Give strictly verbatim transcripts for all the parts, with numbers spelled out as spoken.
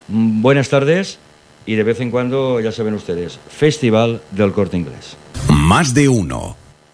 buenas tardes y de vez en cuando, ya saben ustedes, Festival del Corte Inglés. Más de uno.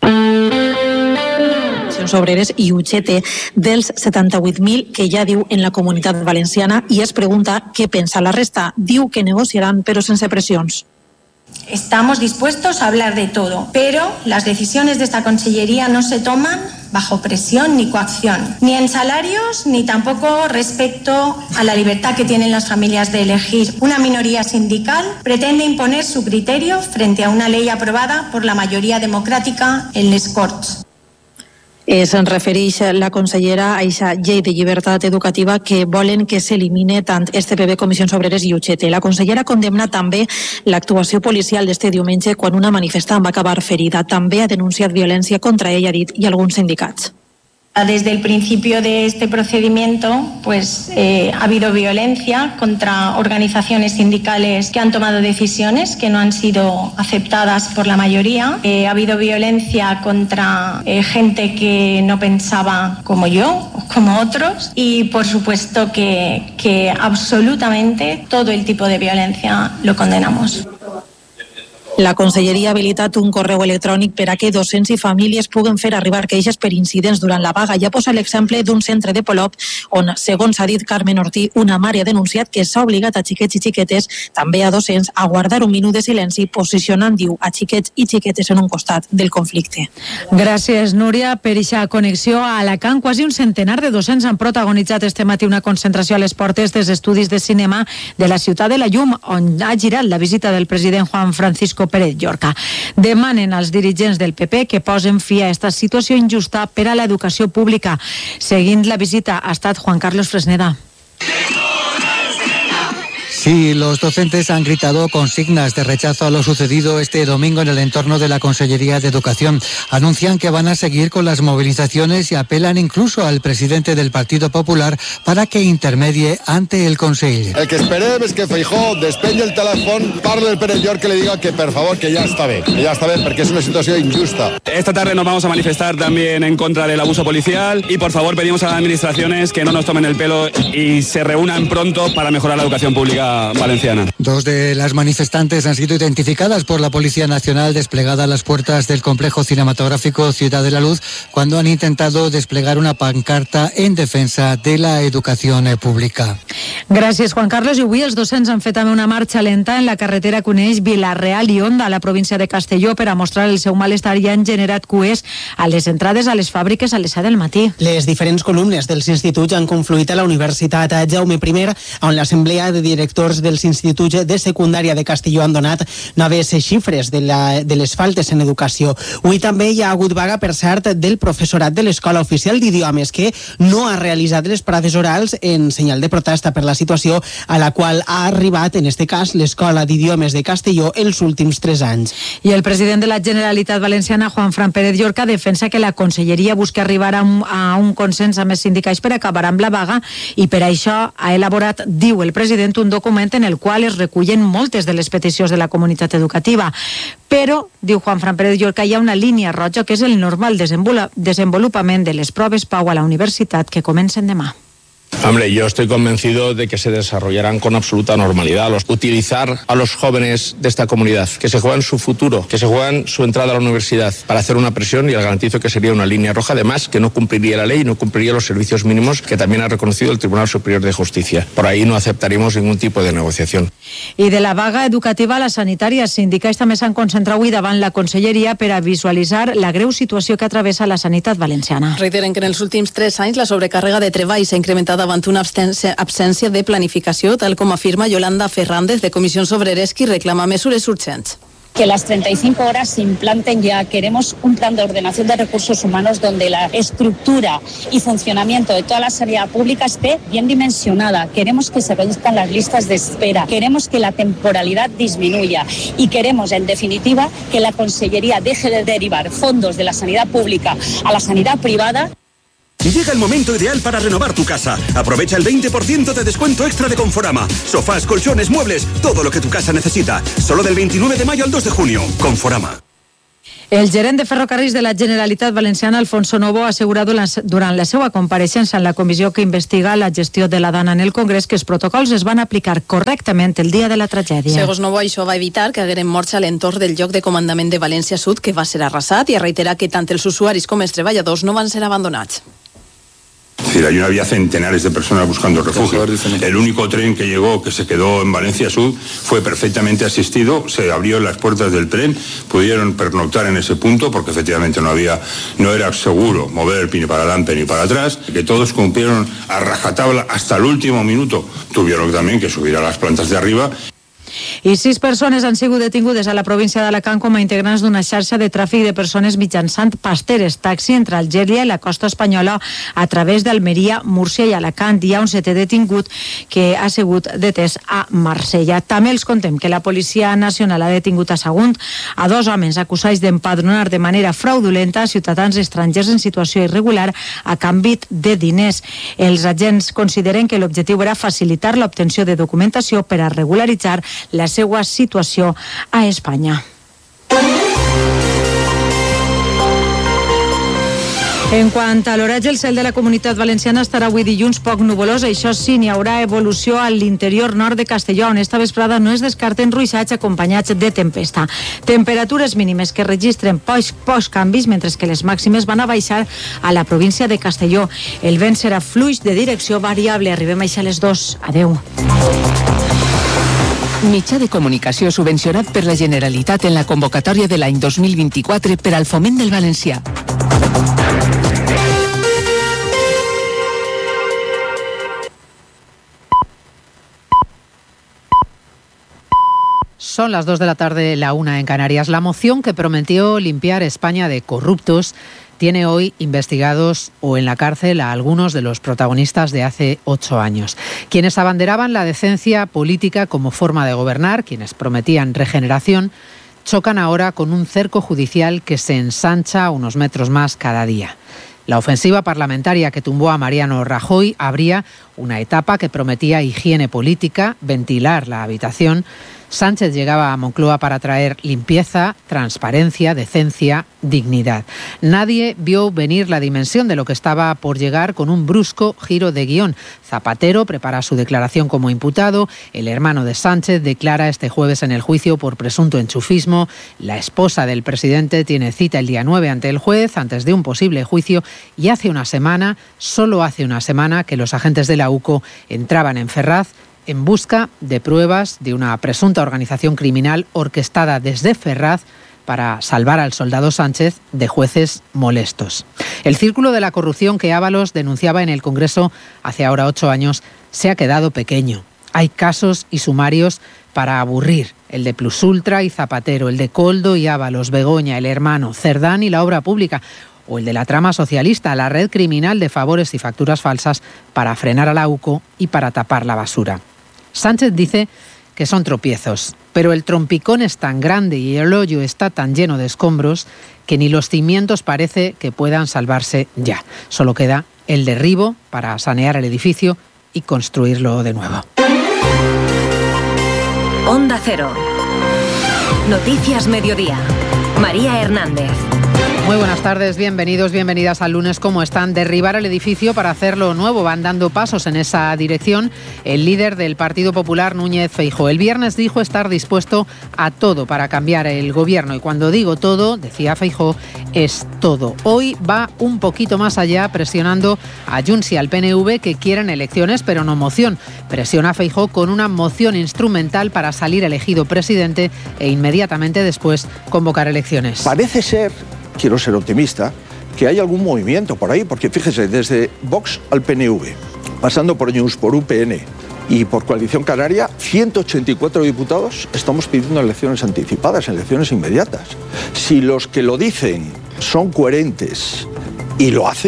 Obreres i U G T dels setanta-vuit mil que ja diu en la Comunitat Valenciana i es pregunta què pensa la resta. Diu que negociaran però sense pressions. Estamos dispuestos a hablar de todo, pero las decisiones de esta consellería no se toman bajo presión ni coacción, ni en salarios, ni tampoco respecto a la libertad que tienen las familias de elegir. Una minoría sindical pretende imponer su criterio frente a una ley aprobada por la mayoría democrática en les Corts. Se'n refereix la consellera a aquesta llei de llibertat educativa que volen que s'elimine tant S T P B, Comissions Obreres i U G T. La consellera condemna també l'actuació policial d'este diumenge quan una manifestant va acabar ferida. També ha denunciat violència contra ella, ha dit, i alguns sindicats. Desde el principio de este procedimiento, pues eh, ha habido violencia contra organizaciones sindicales que han tomado decisiones que no han sido aceptadas por la mayoría. Eh, ha habido violencia contra eh, gente que no pensaba como yo o como otros. Y por supuesto que, que absolutamente todo el tipo de violencia lo condenamos. La conselleria ha habilitat un correu electrònic per a que docents i famílies puguen fer arribar queixes per incidents durant la vaga. Ja posa l'exemple d'un centre de Polop on, segons ha dit Carmen Ortí, una mare ha denunciat que s'ha obligat a xiquets i xiquetes, també a docents, a guardar un minut de silenci, posicionant, diu, a xiquets i xiquetes en un costat del conflicte. Gràcies, Núria, per aquesta connexió a Alacant. Quasi un centenar de docents han protagonitzat este matí una concentració a les portes dels estudis de cinema de la Ciutat de la Llum, on ha girat la visita del president Juan Francisco Pérez Llorca. Demanen als dirigents del P P que posen fi a esta situació injusta per a l'educació pública. Seguint la visita ha estat Juan Carlos Fresneda. Sí, los docentes han gritado consignas de rechazo a lo sucedido este domingo en el entorno de la Consellería de Educación. Anuncian que van a seguir con las movilizaciones y apelan incluso al presidente del Partido Popular para que intermedie ante el Consell. El que esperem és que Feijóo despengi el telèfon, parle el Pérez Llorca que le diga que per favor que ya está bien, que ya está bien porque es una situación injusta. Esta tarde nos vamos a manifestar también en contra del abuso policial y por favor pedimos a las administraciones que no nos tomen el pelo y se reúnan pronto para mejorar la educación pública valenciana. Dos de las manifestantes han sido identificadas por la Policía Nacional desplegada a las puertas del complejo cinematográfico Ciudad de la Luz cuando han intentado desplegar una pancarta en defensa de la educación pública. Gràcies, Juan Carlos. I avui els docents han fet també una marxa lenta en la carretera que uneix Vila-real i Onda a la província de Castelló per a mostrar el seu malestar i han generat cues a les entrades a les fàbriques a les set del matí. Les diferents columnes dels instituts han confluït a la Universitat Jaume I, on l'Assemblea de Directors dels instituts de secundària de Castelló han donat noves xifres de, la, de les faltes en educació. Avui també hi ha hagut vaga, per cert, del professorat de l'Escola Oficial d'Idiomes, que no ha realitzat les proves orals en senyal de protesta per la situació a la qual ha arribat, en este cas, l'Escola d'Idiomes de Castelló els últims tres anys. I el president de la Generalitat Valenciana, Juan Fran Pérez Llorca, defensa que la conselleria busca arribar a un, a un consens amb els sindicats per acabar amb la vaga i per això ha elaborat, diu el president, un document en el qual es recullen moltes de les peticions de la comunitat educativa. Però, diu Juan Fran Pérez Llorca, hi ha una línia roja que és el normal desenvolupament de les proves Pau a la universitat que comencen demà. Hombre, yo estoy convencido de que se desarrollarán con absoluta normalidad. Los, utilizar a los jóvenes de esta comunidad, que se juegan su futuro, que se juegan su entrada a la universidad, para hacer una presión, y les garantizo que sería una línea roja, además que no cumpliría la ley y no cumpliría los servicios mínimos que también ha reconocido el Tribunal Superior de Justicia. Por ahí no aceptaríamos ningún tipo de negociación. I de la vaga educativa a la sanitària, els sindicats també s'han concentrat avui davant la conselleria per a visualitzar la greu situació que atravessa la sanitat valenciana. Reiteren que en els últims tres anys la sobrecàrrega de treball s'ha incrementat davant una absència de planificació, tal com afirma Yolanda Fernández de Comissions Obreres, qui reclama mesures urgents. Que las treinta y cinco horas se implanten ya. Queremos un plan de ordenación de recursos humanos donde la estructura y funcionamiento de toda la sanidad pública esté bien dimensionada. Queremos que se reduzcan las listas de espera. Queremos que la temporalidad disminuya. Y queremos, en definitiva, que la Consellería deje de derivar fondos de la sanidad pública a la sanidad privada. Llega el momento ideal para renovar tu casa. Aprovecha el veinte por ciento de descuento extra de Conforama. Sofás, colchones, muebles, todo lo que tu casa necesita. Solo del veintinueve de mayo al dos de junio. Conforama. El gerent de ferrocarrils de la Generalitat Valenciana, Alfonso Novo, ha assegurat durant la seva compareixença en la comissió que investiga la gestió de la Dana en el Congrés que els protocols es van aplicar correctament el dia de la tragèdia. Segons Novo, això va evitar que hagueren morts a l'entorn del lloc de comandament de València Sud, que va ser arrasat, i ha reiterat que tant els usuaris com els treballadors no van ser abandonats. Es decir, allí había centenares de personas buscando refugio. El único tren que llegó, que se quedó en Valencia Sud, fue perfectamente asistido, se abrió las puertas del tren, pudieron pernoctar en ese punto, porque efectivamente no había, no era seguro mover ni para adelante ni para atrás, que todos cumplieron a rajatabla hasta el último minuto. Tuvieron también que subir a las plantas de arriba. I sis persones han sigut detingudes a la província d'Alacant com a integrants d'una xarxa de tràfic de persones mitjançant pasteres taxi entre Algèria i la costa espanyola a través d'Almeria, Múrcia i Alacant. Hi ha un setè detingut que ha sigut detès a Marsella. També els contem que la Policia Nacional ha detingut a Sagunt a dos homes acusats d'empadronar de manera fraudulenta a ciutadans estrangers en situació irregular a canvi de diners. Els agents consideren que l'objectiu era facilitar l'obtenció de documentació per a regularitzar la seva situació a Espanya. En quant a l'oratge, el cel de la Comunitat Valenciana estarà avui dilluns poc nuvolós. Això sí, n'hi haurà evolució a l'interior nord de Castelló, on esta vesprada no es descarten ruixats acompanyats de tempesta. Temperatures mínimes que registren pocs, pocs canvis, mentre que les màximes van a baixar a la província de Castelló. El vent serà fluix de direcció variable. Arribem a les dos. Adeu. Mitjà de comunicació subvencionat per la Generalitat en la convocatòria de l'any dos mil vint-i-quatre per al foment del valencià. Son las dos de la tarde, la una en Canarias. La moción que prometió limpiar España de corruptos tiene hoy investigados o en la cárcel a algunos de los protagonistas de hace ocho años. Quienes abanderaban la decencia política como forma de gobernar, quienes prometían regeneración, chocan ahora con un cerco judicial que se ensancha unos metros más cada día. La ofensiva parlamentaria que tumbó a Mariano Rajoy abría una etapa que prometía higiene política, ventilar la habitación. Sánchez llegaba a Moncloa para traer limpieza, transparencia, decencia, dignidad. Nadie vio venir la dimensión de lo que estaba por llegar con un brusco giro de guión. Zapatero prepara su declaración como imputado, el hermano de Sánchez declara este jueves en el juicio por presunto enchufismo, la esposa del presidente tiene cita el día nueve ante el juez antes de un posible juicio y hace una semana, solo hace una semana, que los agentes de la U C O entraban en Ferraz en busca de pruebas de una presunta organización criminal orquestada desde Ferraz para salvar al soldado Sánchez de jueces molestos. El círculo de la corrupción que Ábalos denunciaba en el Congreso hace ahora ocho años se ha quedado pequeño. Hay casos y sumarios para aburrir. El de Plusultra y Zapatero, el de Coldo y Ábalos, Begoña, el hermano, Cerdán y la obra pública, o el de la trama socialista, la red criminal de favores y facturas falsas para frenar a la U C O y para tapar la basura. Sánchez dice que son tropiezos, pero el trompicón es tan grande y el hoyo está tan lleno de escombros que ni los cimientos parece que puedan salvarse ya. Solo queda el derribo para sanear el edificio y construirlo de nuevo. Onda Cero. Noticias Mediodía. María Hernández. Muy buenas tardes, bienvenidos, bienvenidas al lunes. ¿Cómo están? Derribar el edificio para hacerlo nuevo. Van dando pasos en esa dirección el líder del Partido Popular, Núñez Feijóo. El viernes dijo estar dispuesto a todo para cambiar el gobierno. Y cuando digo todo, decía Feijóo, es todo. Hoy va un poquito más allá, presionando a Junts y al P N V que quieren elecciones, pero no moción. Presiona a Feijóo con una moción instrumental para salir elegido presidente e inmediatamente después convocar elecciones. Parece ser, quiero ser optimista, que hay algún movimiento por ahí, porque fíjese, desde Vox al P N V, pasando por Junts, por U P N y por Coalición Canaria, ciento ochenta y cuatro diputados estamos pidiendo elecciones anticipadas, elecciones inmediatas. Si los que lo dicen son coherentes y lo hacen,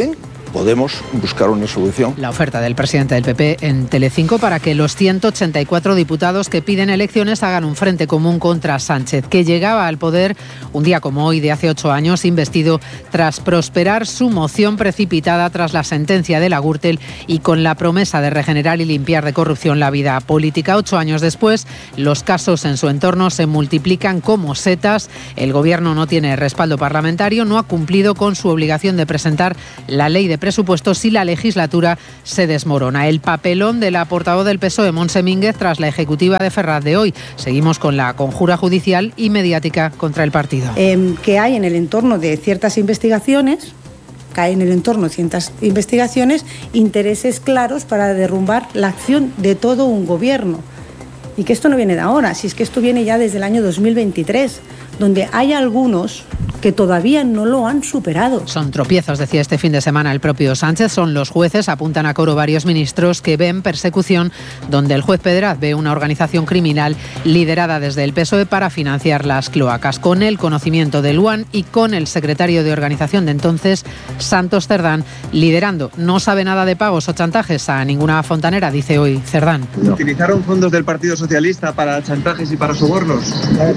podemos buscar una solución. La oferta del presidente del P P en Telecinco para que los ciento ochenta y cuatro diputados que piden elecciones hagan un frente común contra Sánchez, que llegaba al poder un día como hoy de hace ocho años, investido tras prosperar su moción precipitada tras la sentencia de la Gürtel y con la promesa de regenerar y limpiar de corrupción la vida política. Ocho años después, los casos en su entorno se multiplican como setas. El gobierno no tiene respaldo parlamentario, no ha cumplido con su obligación de presentar la ley de presupuestos y la legislatura se desmorona. El papelón de la portavoz del P S O E, Montse Mínguez, tras la ejecutiva de Ferraz de hoy. Seguimos con la conjura judicial y mediática contra el partido. Eh, que hay en el entorno de ciertas investigaciones, que hay en el entorno de ciertas investigaciones, intereses claros para derrumbar la acción de todo un gobierno. Y que esto no viene de ahora, si es que esto viene ya desde el año dos mil veintitrés, donde hay algunos que todavía no lo han superado. Son tropiezos, decía este fin de semana el propio Sánchez. Son los jueces, apuntan a coro varios ministros que ven persecución donde el juez Pedraz ve una organización criminal liderada desde el P S O E para financiar las cloacas. Con el conocimiento de Luan y con el secretario de organización de entonces, Santos Cerdán, liderando. No sabe nada de pagos o chantajes a ninguna fontanera, dice hoy Cerdán. ¿Utilizaron fondos del Partido Socialista para chantajes y para sobornos?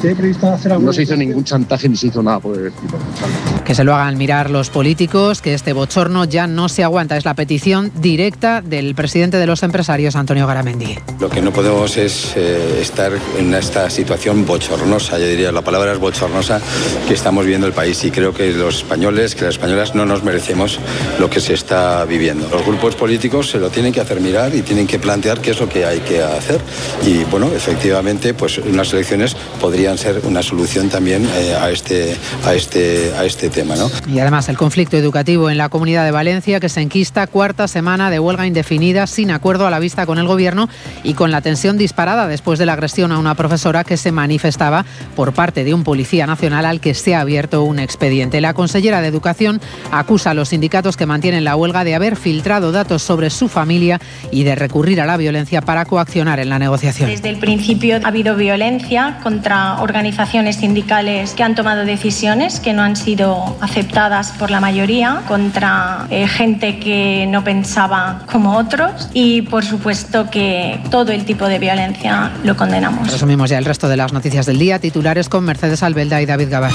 No se hizo ningún chantaje ni se hizo nada por el estilo. Que se lo hagan mirar los políticos, que este bochorno ya no se aguanta. Es la petición directa del presidente de los empresarios, Antonio Garamendi. Lo que no podemos es eh, estar en esta situación bochornosa, yo diría, la palabra es bochornosa, que estamos viviendo el país, y creo que los españoles, que las españolas no nos merecemos lo que se está viviendo. Los grupos políticos se lo tienen que hacer mirar y tienen que plantear qué es lo que hay que hacer, y bueno, efectivamente, pues unas elecciones podrían ser una solución también eh, a este a este a este tema, ¿no? Y además el conflicto educativo en la Comunidad de Valencia, que se enquista, cuarta semana de huelga indefinida sin acuerdo a la vista con el gobierno y con la tensión disparada después de la agresión a una profesora que se manifestaba por parte de un policía nacional al que se ha abierto un expediente. La consellera de Educación acusa a los sindicatos que mantienen la huelga de haber filtrado datos sobre su familia y de recurrir a la violencia para coaccionar en la negociación. Desde el principio ha habido violencia contra organizaciones sindicales que han tomado decisiones que no han sido aceptadas por la mayoría, contra eh, gente que no pensaba como otros, y por supuesto que todo el tipo de violencia lo condenamos. Resumimos ya el resto de las noticias del día. Titulares con Mercedes Albelda y David Gabás.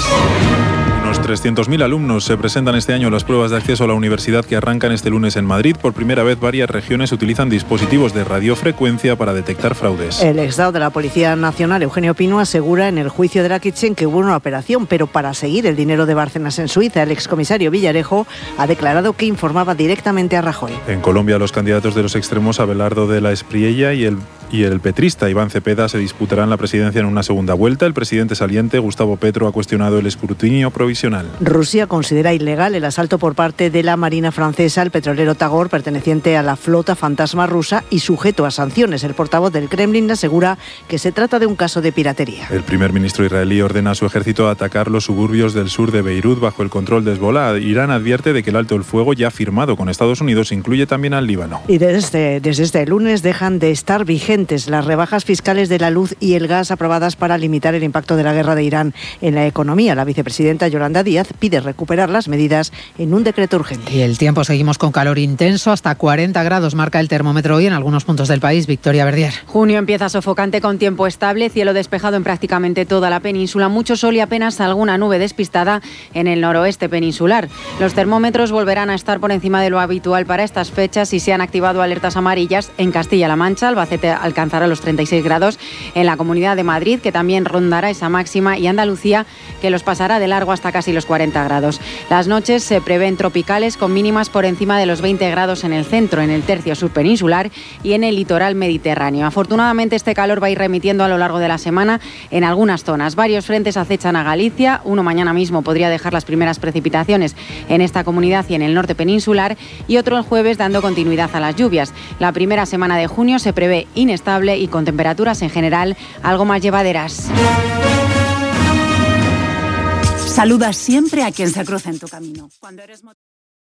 Unos trescientos mil alumnos se presentan este año en las pruebas de acceso a la universidad que arrancan este lunes en Madrid. Por primera vez, varias regiones utilizan dispositivos de radiofrecuencia para detectar fraudes. El exdao de la Policía Nacional, Eugenio Pino, asegura en el juicio de la Kitchen que hubo una operación, pero para seguir el dinero de Bárcenas en Suiza. El excomisario Villarejo ha declarado que informaba directamente a Rajoy. En Colombia, los candidatos de los extremos, Abelardo de la Espriella y el y el petrista Iván Cepeda, se disputarán la presidencia en una segunda vuelta. El presidente saliente, Gustavo Petro, ha cuestionado el escrutinio provisional. Rusia considera ilegal el asalto por parte de la Marina francesa al petrolero Tagor, perteneciente a la flota fantasma rusa y sujeto a sanciones. El portavoz del Kremlin asegura que se trata de un caso de piratería. El primer ministro israelí ordena a su ejército atacar los suburbios del sur de Beirut bajo el control de Hezbollah. Irán advierte de que el alto el fuego ya firmado con Estados Unidos incluye también al Líbano. Y desde, desde este lunes dejan de estar vigentes las rebajas fiscales de la luz y el gas aprobadas para limitar el impacto de la guerra de Irán en la economía. La vicepresidenta Yolanda Díaz pide recuperar las medidas en un decreto urgente. Y el tiempo, seguimos con calor intenso, hasta cuarenta grados marca el termómetro hoy en algunos puntos del país. Victoria Verdier. Junio empieza sofocante con tiempo estable, cielo despejado en prácticamente toda la península, mucho sol y apenas alguna nube despistada en el noroeste peninsular. Los termómetros volverán a estar por encima de lo habitual para estas fechas y se han activado alertas amarillas en Castilla-La Mancha. Albacete alcanzará los treinta y seis grados, en la Comunidad de Madrid, que también rondará esa máxima, y Andalucía, que los pasará de largo hasta casi los cuarenta grados. Las noches se prevén tropicales con mínimas por encima de los veinte grados en el centro, en el tercio sur peninsular y en el litoral mediterráneo. Afortunadamente, este calor va a ir remitiendo a lo largo de la semana en algunas zonas. Varios frentes acechan a Galicia. Uno mañana mismo podría dejar las primeras precipitaciones en esta comunidad y en el norte peninsular, y otro el jueves, dando continuidad a las lluvias. La primera semana de junio se prevé inestable y con temperaturas en general algo más llevaderas. Saluda siempre a quien se cruce en tu camino. Cuando eres